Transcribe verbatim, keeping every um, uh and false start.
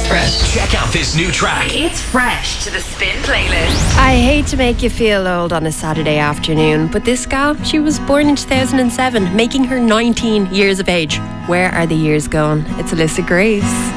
Fresh. Check out this new track. It's fresh to the Spin playlist. I hate to make you feel old on a Saturday afternoon, but this gal, she was born in two thousand seven, making her nineteen years of age. Where are the years gone? It's Alyssa Grace.